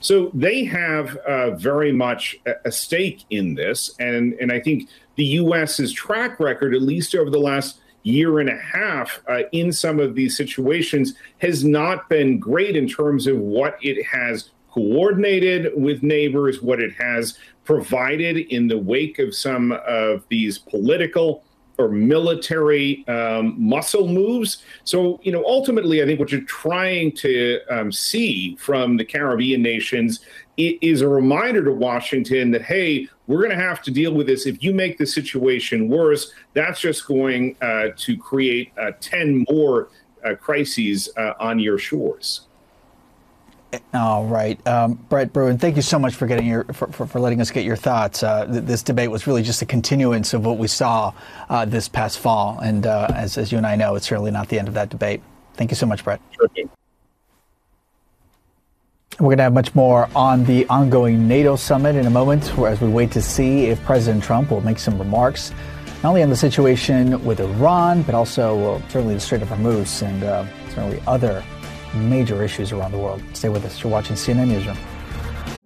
So they have very much a stake in this. And I think the U.S.'s track record, at least over the last year and a half in some of these situations, has not been great in terms of what it has coordinated with neighbors, what it has provided in the wake of some of these political or military muscle moves. So, ultimately, I think what you're trying to see from the Caribbean nations is a reminder to Washington that, hey, we're going to have to deal with this. If you make the situation worse, that's just going to create 10 more crises on your shores. All right. Brett Bruen, thank you so much for getting for letting us get your thoughts. This debate was really just a continuance of what we saw this past fall. And as you and I know, it's certainly not the end of that debate. Thank you so much, Brett. Sure. We're going to have much more on the ongoing NATO summit in a moment, as we wait to see if President Trump will make some remarks, not only on the situation with Iran, but also certainly the Strait of Hormuz and certainly other major issues around the world. Stay with us. You're watching CNN Newsroom.